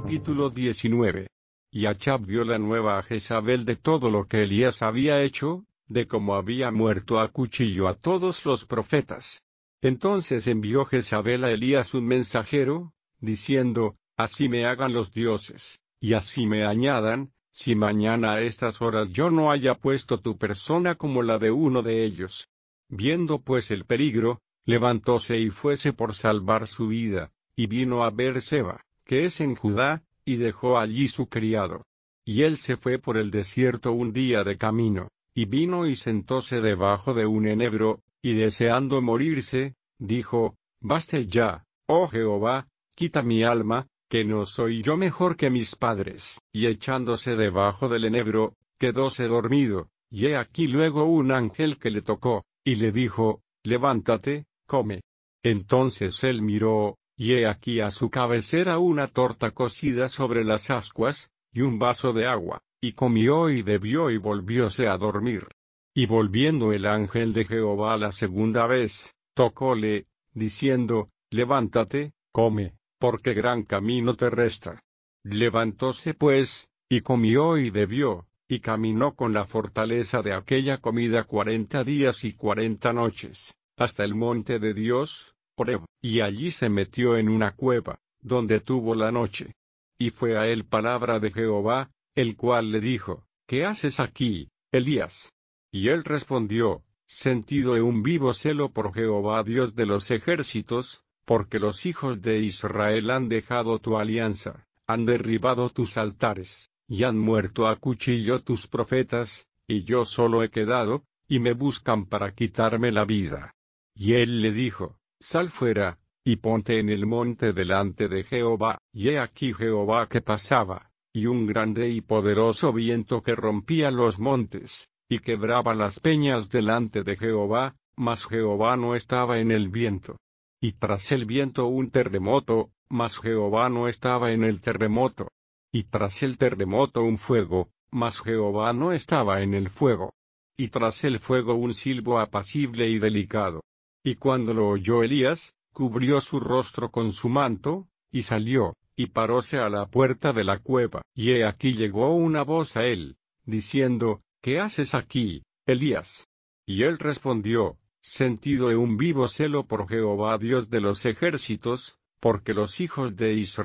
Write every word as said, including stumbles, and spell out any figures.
Capítulo diecinueve. Y Achab dio la nueva a Jezabel de todo lo que Elías había hecho, de cómo había muerto a cuchillo a todos los profetas. Entonces envió Jezabel a Elías un mensajero, diciendo, así me hagan los dioses, y así me añadan, si mañana a estas horas yo no haya puesto tu persona como la de uno de ellos. Viendo pues el peligro, levantóse y fuese por salvar su vida, y vino a Beerseba, que es en Judá, y dejó allí su criado. Y él se fue por el desierto un día de camino, y vino y sentóse debajo de un enebro, y deseando morirse, dijo, baste ya, oh Jehová, quita mi alma, que no soy yo mejor que mis padres. Y echándose debajo del enebro, quedóse dormido, y he aquí luego un ángel que le tocó, y le dijo, levántate, come. Entonces él miró, y he aquí a su cabecera una torta cocida sobre las ascuas, y un vaso de agua, y comió y bebió y volvióse a dormir. Y volviendo el ángel de Jehová la segunda vez, tocóle, diciendo, levántate, come, porque gran camino te resta. Levantóse pues, y comió y bebió, y caminó con la fortaleza de aquella comida cuarenta días y cuarenta noches, hasta el monte de Dios, Horeb, y allí se metió en una cueva, donde tuvo la noche. Y fue a él palabra de Jehová, el cual le dijo, ¿qué haces aquí, Elías? Y él respondió, sentido he un vivo celo por Jehová Dios de los ejércitos, porque los hijos de Israel han dejado tu alianza, han derribado tus altares, y han muerto a cuchillo tus profetas, y yo solo he quedado, y me buscan para quitarme la vida. Y él le dijo, sal fuera, y ponte en el monte delante de Jehová. Y he aquí Jehová que pasaba, y un grande y poderoso viento que rompía los montes, y quebraba las peñas delante de Jehová, mas Jehová no estaba en el viento. Y tras el viento un terremoto, mas Jehová no estaba en el terremoto. Y tras el terremoto un fuego, mas Jehová no estaba en el fuego. Y tras el fuego un silbo apacible y delicado. Y cuando lo oyó Elías, cubrió su rostro con su manto, y salió, y paróse a la puerta de la cueva. Y he aquí llegó una voz a él, diciendo, ¿qué haces aquí, Elías? Y él respondió, sentido he un vivo celo por Jehová Dios de los ejércitos, porque los hijos de Israel